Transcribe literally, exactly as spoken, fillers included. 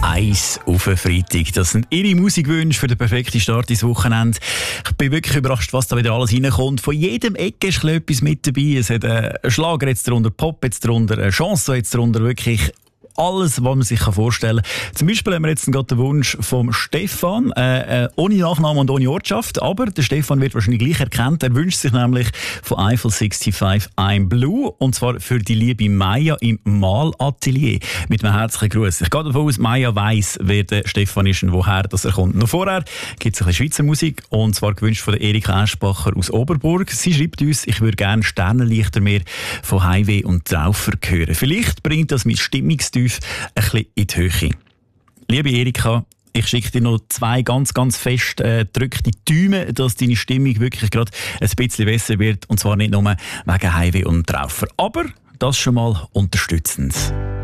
Eis auf einen Freitag. Das sind Ihre Musikwünsche für den perfekten Start ins Wochenende. Ich bin wirklich überrascht, was da wieder alles reinkommt. Von jedem Ecke ist etwas mit dabei. Es hat einen Schlager jetzt drunter, Pop jetzt drunter, eine Chanson jetzt drunter. Wirklich alles, was man sich vorstellen kann. Zum Beispiel haben wir jetzt gerade den Wunsch vom Stefan, äh, äh, ohne Nachnamen und ohne Ortschaft, aber der Stefan wird wahrscheinlich gleich erkannt. Er wünscht sich nämlich von Eiffel fünfundsechzig I'm Blue, und zwar für die liebe Maya im Malatelier. Mit einem herzlichen Gruß. Ich gehe davon aus, Maya weiss, wer der Stefan ist und woher das er kommt. Noch vorher gibt es ein bisschen Schweizer Musik, und zwar gewünscht von der Erika Eschbacher aus Oberburg. Sie schreibt uns, ich würde gerne Sternenlichter mehr von Highway und Traufer hören. Vielleicht bringt das mein Stimmungstief ein bisschen in die Höhe. Liebe Erika, ich schicke dir noch zwei ganz, ganz fest äh, gedrückte Däume, dass deine Stimmung wirklich gerade ein bisschen besser wird. Und zwar nicht nur wegen Highway und Traufer. Aber das schon mal unterstützend.